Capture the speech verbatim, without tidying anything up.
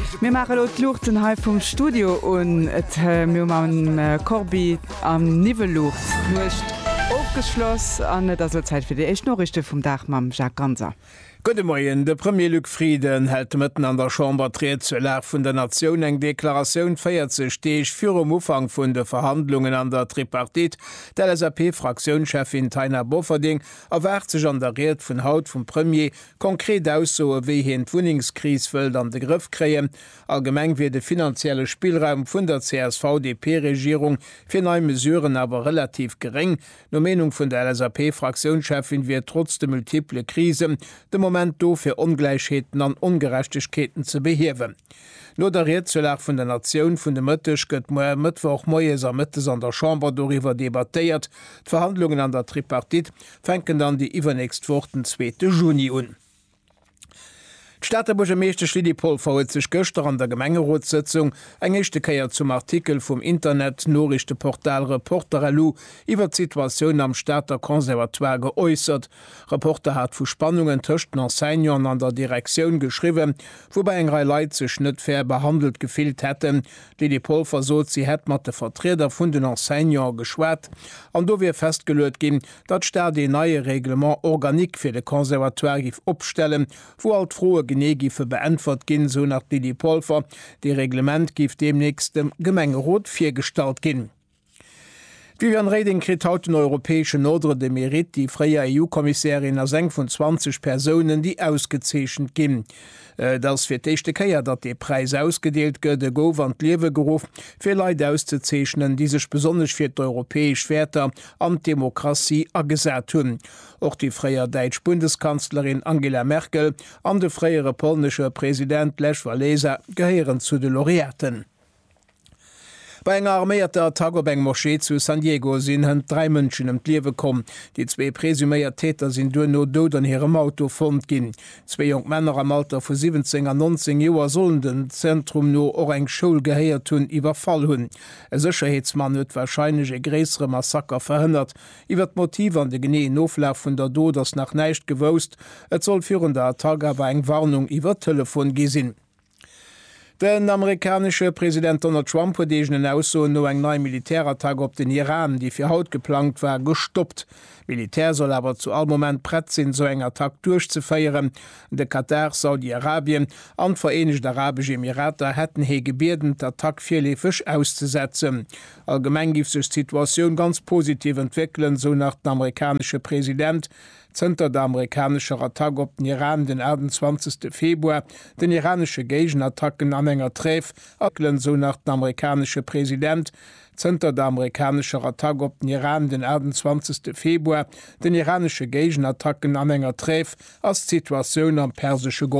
Wir machen dort Luchten hier vom Studio und äh, wir machen äh, Corby am Nivelucht. Nur ist aufgeschlossen und das ist Zeit für die erste Nachrichten vom Tag mit Jacques Ganser. Guten Morgen. Der Premier Luc Frieden hält mitten an der Chambre dreht zu Lach von der Nation eng Deklaration feiert sich stehig für am Umfang von der Verhandlungen an der Tripartit. Der S A P-Fraktionschefin Taina Bofferding erwartet sich an der Rede von Haut vom Premier konkret aus, so wie hin die Wohnungskrise an den Griff kriegen. Allgemein wird der finanzielle Spielraum von der C S V D P-Regierung für neue Mesuren aber relativ gering. Nur Meinung von der S A P-Fraktionschefin wird trotz der multiple Krisen der Moment do fir Ungleichheiten an Ungerechtigkeiten ze behewen. No der Rätselach vun der Nation vun de Mëttech gëtt moier Mëttwoch Moies am Mëttes an der Chambre doiwwer debattéiert. D'Verhandlungen an der Tripartit fänken dann die iwwernächst Wochen zweite Juni un. Stadtburgermeester Lidi Pulver huet sich gestern an der Gemengerotssitzung engchte Keier zum Artikel vom Internet Norrichteportal Reporterelu iwwer Situation am Stadter Konservatoire geäußert. Reporter hat vu Spannungen töchten Enseignern an der Direktion geschrieben, wobei eng Reihe Leute sich net fair behandelt gefehlt hätten. Lidi Pulver so sie het mat de Vertreter vun den Enseignern geschwert. An do wir festgelöst gin, dat Staat de neue Reglement organik fir de Konservatoire gif opstellen, wo alt frohe Genegife beantwort gin, so nach Lidi Pulver. Die Reglement gift demnächst dem Gemengerot viergestalt gin. Vivian Reding krit haut den europäischen Ordre de Merit die freie E U-Kommissarin as eng von zwanzig Personen, die ausgezeschen gin. Das fir d'echte Keier, dat de Preis ausgedeelt gëtt, de gouf an d'Liewe gerufen, fir Leute auszuzeechnen, die sech besonders fir d'europäesch Werter an Demokratie agesät hunn. Auch die freie Deutsch Bundeskanzlerin Angela Merkel an de freiere polnische Präsident Lech Wałęsa gehören zu de Laureaten. Bei enger armeierter Tagobeng-Moschee zu San Diego sind hun drei Mënschen em Liewe kom. Die zwei presüméiert Täter sind du no dod an ihrem Auto fond gin. Zwei jung Männer am Alter vu siebzehn an neunzehn Joer sollen den Zentrum no or eng Schul geheiert hun iwwerfall hunn. E Sicherheitsmann huet wahrscheinlich e gräsere Massaker verhindert. Iwer Motiv an de geneen Oflaf vun der Do das nach neicht gewost. Et soll führen der Tag aber eng Warnung iwwer Telefon gesinn. Den amerikanische Präsident Donald Trump hat degen ausso no eng neue Militärattack op den Iran, die fir haut geplant war, gestoppt. Militär soll aber zu all moment brett sinn, so eng Attack durchzufeieren. De Katar, Saudi-Arabien an Vereinigte Arabische Emirate hätten he gebeten, d'Attack vierlefech auszusetzen. Allgemein gibt sich Situation ganz positiv entwickeln, so nach dem amerikanische Präsident. Zter der amerikanische Attack op den Iran den einundzwanzigsten Februar, den iranische Gegenattacken an enger Treff, aklen so nach dem amerikanische Präsident. Zter der amerikanische Attack op den Iran den einundzwanzigsten Februar, den iranische Gegenattacken an enger Treff als Situation am Persische Golf.